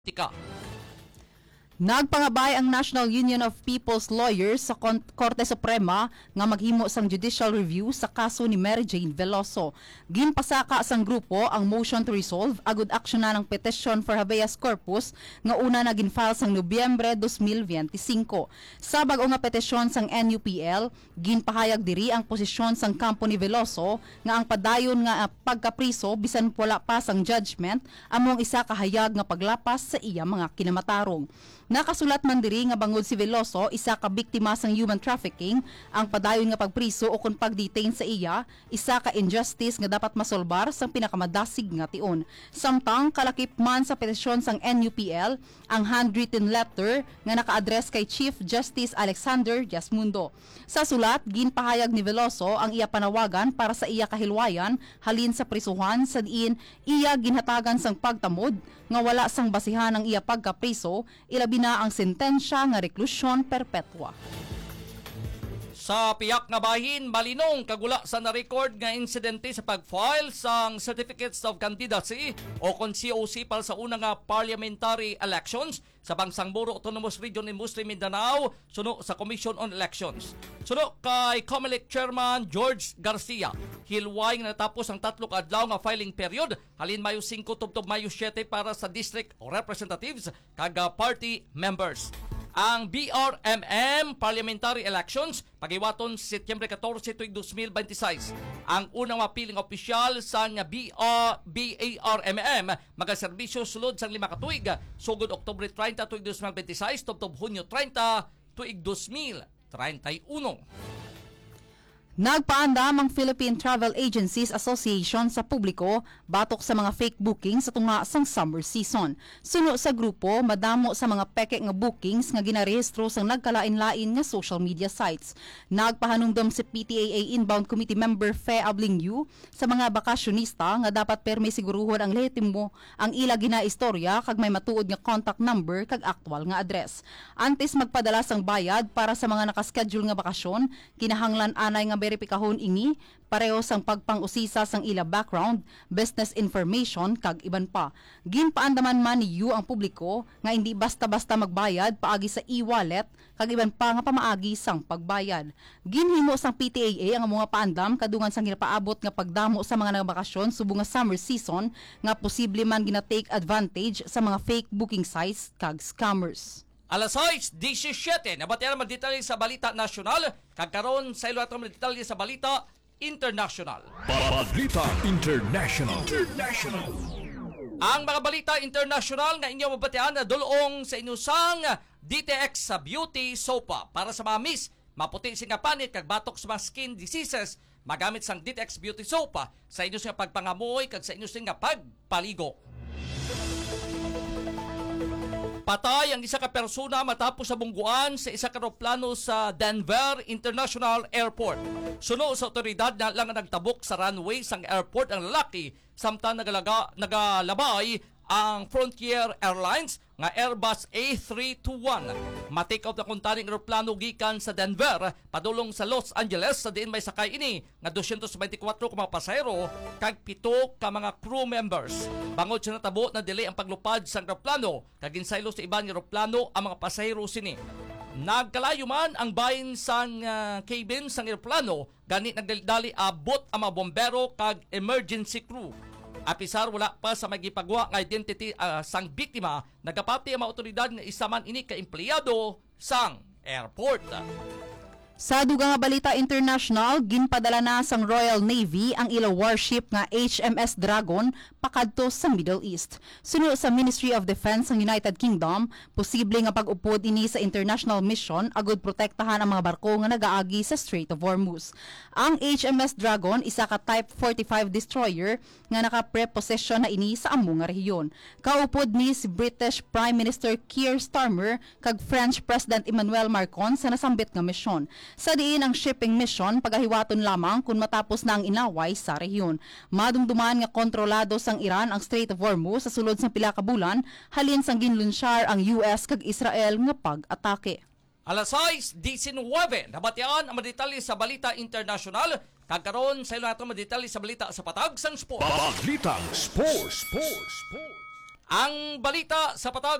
Tika. Nagpangabay ang National Union of People's Lawyers sa Korte Suprema nga maghimo sang judicial review sa kaso ni Mary Jane Veloso. Ginpasaka sang grupo ang motion to resolve agud aksyon na ng petition for habeas corpus nga una na ginfile sang Nobyembre 2025. Sa bag-o nga petisyon sang NUPL, ginpahayag diri ang posisyon sang kampo ni Veloso nga ang padayon nga pagkapriso bisan wala pa sang judgment among isa ka hayag nga paglapas sa iya mga kinamatarong. Nakasulat man diri nga bangod si Veloso isa ka biktima sang human trafficking, ang padayon nga pagpriso o kun pagdetain sa iya isa ka injustice nga dapat masolbar sang pinakamadasig nga tion. Samtang kalakip man sa petisyon sang NUPL ang handwritten letter nga naka-address kay Chief Justice Alexander Yasmundo. Sa sulat ginpahayag ni Veloso ang iya panawagan para sa iya kahilwayan halin sa prisuhan sa diin iya ginhatagan sang pagtamod nga wala sang basihan ang iya pagkapriso, ilabi na ang sentensya nga reklusyon perpetua. Sa piyak nga bahin, malinong kagula sa na-record nga insidente sa pag-file sang Certificates of Candidacy o kon COC para sa unang nga parliamentary elections sa Bangsang Buro Autonomous Region in Muslim Mindanao suno sa Commission on Elections. Suno kay COMELEC Chairman George Garcia, hilway nga natapos ang 3 ka adlaw nga filing period halin Mayo 5 tubtob Mayo 7 para sa district representatives kag party members. Ang BRMM Parliamentary Elections pagiwaton sa Setyembre 14 tuig 2026. Ang unang mapiling opisyal sa BARMM magaserbisyo sulod sang 5 ka tuig sugod Oktubre 30 tuig 2026 tubtob Hunyo 30 tuig 2031. Nagpaandam ang Philippine Travel Agencies Association sa publiko batok sa mga fake booking sa tunga sang summer season. Suno sa grupo, madamo sa mga peke nga bookings nga ginarehistro sang nagkalain-lain nga social media sites. Nagpahanumdom si PTAA Inbound Committee Member Fe Ablingyu sa mga bakasyonista nga dapat permi siguruhon ang lehitimo ang ila ginaistorya kag may matuod nga contact number kag aktual nga address. Antes magpadala sang bayad para sa mga nakaschedule nga bakasyon, kinahanglan anay nga beripikahon ingi pareho sang pagpang-usisa sang ila background, business information kag iban pa. Ginpaandaman man ni ang publiko nga hindi basta-basta magbayad paagi sa e-wallet kag iban pa nga pamaagi sang pagbayad. Ginhimo sang PTAA ang mga paandam kadungan sang ginapaabot nga pagdamo sa mga nagbakasyon subong nga summer season nga posible man gina-take advantage sa mga fake booking sites kag scammers. Alas 6:17 nabatian man detalye sa balita nasyonal kag karon sa ilo atong detalye sa balita international. Balita International. Ang mga balita international nga inyo mabatian na dulong sa inusang DTX sa Beauty Sopa para sa mga miss maputi sing panit kag batok sa mga skin diseases magamit sang DTX Beauty Sopa sa inyo nga pagpangamoy kag sa inyo nga pagpaligo. Patay ang isa ka persona matapos sa bungguan sa isa ka eroplano sa Denver International Airport. Suno sa otoridad na lang nagtabok sa runway sang airport ang lalaki samtang nagalabay ang Frontier Airlines nga Airbus A321. Matake off na kuntaning eroplano gikan sa Denver padulong sa Los Angeles sa diin may sakay ini nga 224 ka mga pasahero kag 7 ka mga crew members. Bangod sa natabo na delay ang paglupad sa eroplano kag ginsaylo sa ibang eroplano ang mga pasahero sini. Nagkalayo man ang bahin sang cabin sang eroplano gani nagdali abot ang mga bombero kag emergency crew. Apisar wala pa sa magipagwa nga identity sang biktima, nagapati ang mga otoridad nga isa man ini ka empleyado sang airport. Sa dugang nga balita international, ginpadala na sang Royal Navy ang ila warship nga HMS Dragon pakadto sa Middle East. Suno sa Ministry of Defense ng United Kingdom, posible nga pag-upod ini sa international mission agud protektahan ang mga barko nga nagaagi sa Strait of Hormuz. Ang HMS Dragon isa ka Type 45 destroyer nga naka-preposition na ini sa among nga rehiyon. Kaupod ni si British Prime Minister Keir Starmer kag French President Emmanuel Macron sa nasambit nga mission. Sa diin ang shipping mission pagahiwaton lamang kung matapos na ang inaway sa rehiyon. Madumduman nga kontrolado sang Iran ang Strait of Hormuz sa sulod sang pila ka bulan halin sang ginlunsyar ang US kag Israel nga pag-atake. Alas 6:19 nabatian ang madetalye sa balita international kag karon sa ilo nato madetalye sa balita sa patag sang sport. Balitang Sports. Ang balita sa patag